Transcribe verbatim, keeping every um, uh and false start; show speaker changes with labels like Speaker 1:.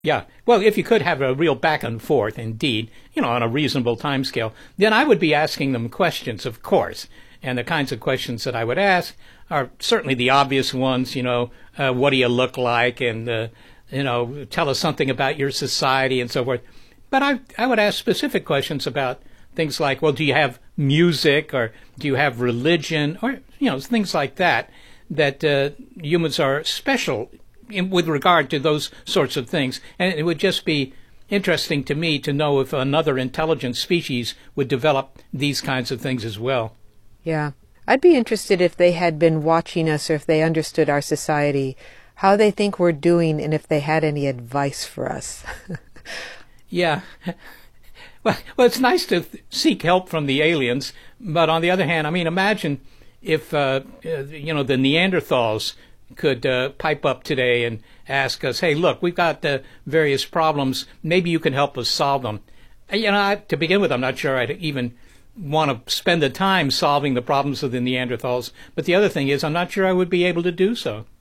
Speaker 1: Yeah. Well, if you could have a real back and forth, indeed, you know, on a reasonable time scale, then I would be asking them questions, of course. And the kinds of questions that I would ask are certainly the obvious ones, you know, uh, what do you look like? And, uh, you know, tell us something about your society and so forth. But I, I would ask specific questions about things like, well, do you have music or do you have religion or, you know, things like that, that uh, humans are special in, with regard to those sorts of things. And it would just be interesting to me to know if another intelligent species would develop these kinds of things as well.
Speaker 2: Yeah. I'd be interested if they had been watching us or if they understood our society, how they think we're doing, and if they had any advice for us.
Speaker 1: Yeah. Well, well, it's nice to seek help from the aliens, but on the other hand, I mean, imagine if, uh, uh, you know, the Neanderthals could uh, pipe up today and ask us, hey, look, we've got uh, various problems. Maybe you can help us solve them. You know, I, to begin with, I'm not sure I'd even want to spend the time solving the problems of the Neanderthals. But the other thing is, I'm not sure I would be able to do so.